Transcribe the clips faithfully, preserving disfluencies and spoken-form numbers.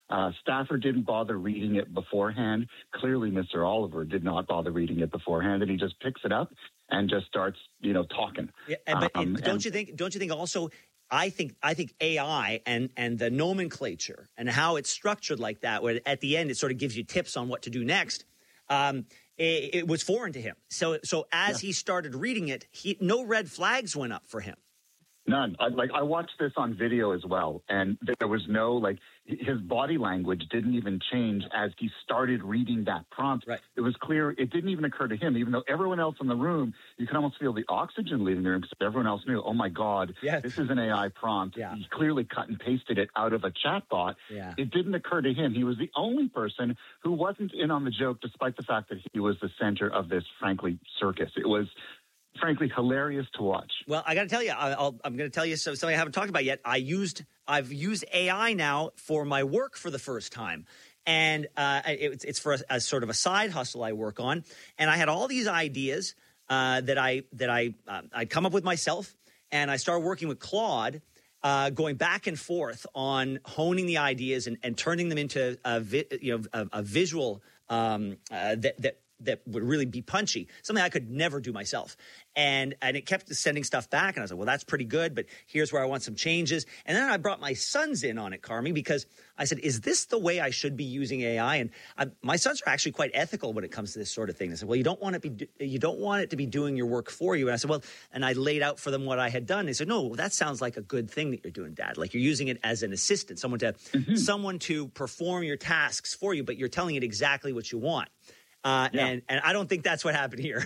Uh, Stafford didn't bother reading it beforehand. Clearly, Mister Oliver did not bother reading it beforehand, and he just picks it up and just starts, you know, talking. Yeah, but um, don't and, you think? Don't you think also? I think I think A I and and the nomenclature and how it's structured like that, where at the end it sort of gives you tips on what to do next. Um, it, it was foreign to him. So so as yeah. he started reading it, he no red flags went up for him. None. I, like I watched this on video as well, and there was no like his body language didn't even change as he started reading that prompt. Right. It was clear. It didn't even occur to him, even though everyone else in the room, you can almost feel the oxygen leaving the room because everyone else knew. Oh my God, yes. this is an A I prompt. Yeah. He clearly cut and pasted it out of a chatbot. Yeah. It didn't occur to him. He was the only person who wasn't in on the joke, despite the fact that he was the center of this, frankly, circus. It was. Frankly, hilarious to watch. Well, I got to tell you, I'll, I'm going to tell you something I haven't talked about yet. I used, I've used A I now for my work for the first time, and uh, it, it's for a, a sort of a side hustle I work on. And I had all these ideas uh, that I that I uh, I'd come up with myself, and I started working with Claude, uh, going back and forth on honing the ideas and, and turning them into a vi- you know a, a visual um, uh, that that. that would really be punchy, something I could never do myself. And and it kept sending stuff back, and I was like, well, that's pretty good, but here's where I want some changes. And then I brought my sons in on it, Carmi, because I said, is this the way I should be using A I? And I, my sons are actually quite ethical when it comes to this sort of thing. They said, well, you don't want it be you don't want it to be doing your work for you. And I said, well, and I laid out for them what I had done. They said, no, that sounds like a good thing that you're doing, Dad. Like you're using it as an assistant, someone to mm-hmm. someone to perform your tasks for you, but you're telling it exactly what you want. Uh, yeah. and, and I don't think that's what happened here.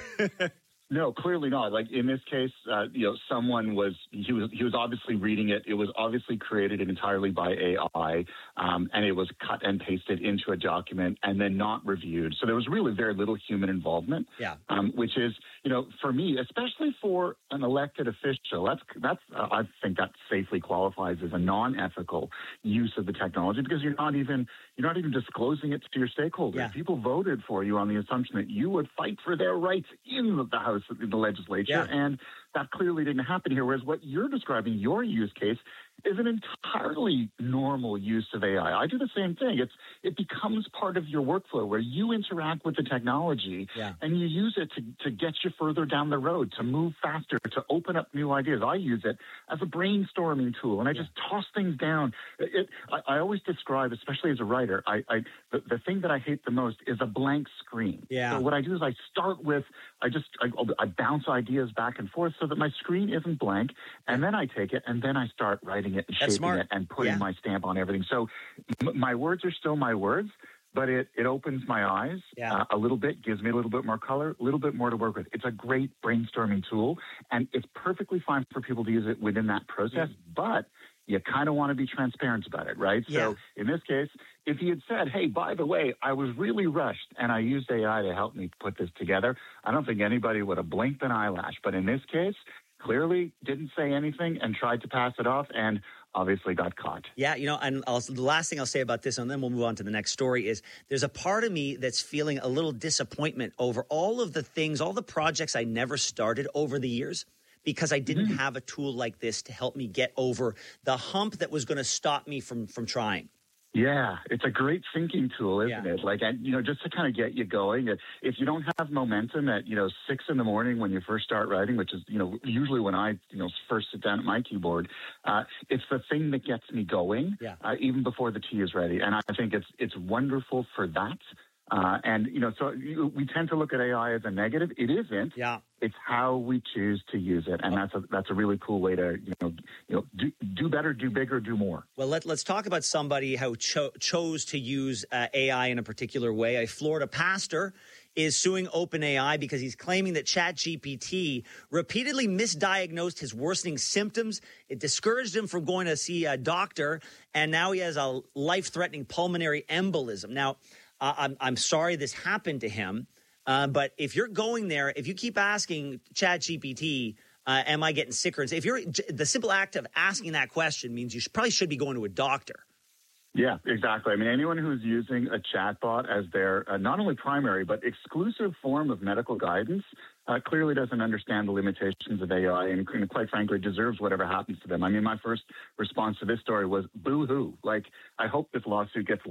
No, clearly not. Like in this case, uh, you know, someone was he was he was obviously reading it. It was obviously created entirely by A I, um, and it was cut and pasted into a document and then not reviewed. So there was really very little human involvement. Yeah. Um, which is, you know, for me, especially for an elected official, that's that's uh, I think that safely qualifies as a non-ethical use of the technology because you're not even you're not even disclosing it to your stakeholders. Yeah. People voted for you on the assumption that you would fight for their rights in the House. In the legislature, yeah. and that clearly didn't happen here. Whereas what you're describing, your use case, is an entirely normal use of A I. I do the same thing. It's it becomes part of your workflow where you interact with the technology yeah. and you use it to, to get you further down the road, to move faster, to open up new ideas. I use it as a brainstorming tool, and I just yeah. toss things down. It, I, I always describe, especially as a writer, I, I the, the thing that I hate the most is a blank screen. Yeah. So what I do is I start with, I just I, I bounce ideas back and forth so that my screen isn't blank, and then I take it and then I start writing it and That's shaping smart. it and putting yeah. my stamp on everything. So m- my words are still my words, but it, it opens my eyes yeah. uh, a little bit, gives me a little bit more color, a little bit more to work with. It's a great brainstorming tool, and it's perfectly fine for people to use it within that process, mm. but you kind of want to be transparent about it, right? Yeah. So in this case, if he had said, hey, by the way, I was really rushed and I used A I to help me put this together, I don't think anybody would have blinked an eyelash. But in this case, clearly didn't say anything and tried to pass it off and obviously got caught. Yeah, you know, and I'll, the last thing I'll say about this, and then we'll move on to the next story, is there's a part of me that's feeling a little disappointment over all of the things, all the projects I never started over the years, because I didn't mm-hmm. have a tool like this to help me get over the hump that was going to stop me from from trying. Yeah, it's a great thinking tool, isn't yeah. it? Like, and, you know, just to kind of get you going. If you don't have momentum at, you know, six in the morning when you first start writing, which is, you know, usually when I, you know, first sit down at my keyboard, uh, it's the thing that gets me going, yeah. uh, even before the tea is ready. And I think it's it's wonderful for that. Uh, and, you know, so you, we tend to look at A I as a negative. It isn't. Yeah. It's how we choose to use it. And that's a, that's a really cool way to, you know, you know, do, do better, do bigger, do more. Well, let, let's talk about somebody who cho- chose to use uh, A I in a particular way. A Florida pastor is suing OpenAI because he's claiming that ChatGPT repeatedly misdiagnosed his worsening symptoms. It discouraged him from going to see a doctor, and now he has a life-threatening pulmonary embolism. Now, uh, I'm, I'm sorry this happened to him, uh, but if you're going there, if you keep asking ChatGPT, uh, am I getting sicker? If you're the simple act of asking that question means you should, probably should be going to a doctor. Yeah, exactly. I mean, anyone who's using a chatbot as their uh, not only primary but exclusive form of medical guidance uh, clearly doesn't understand the limitations of A I and, and quite frankly deserves whatever happens to them. I mean, my first response to this story was boo-hoo. Like, I hope this lawsuit gets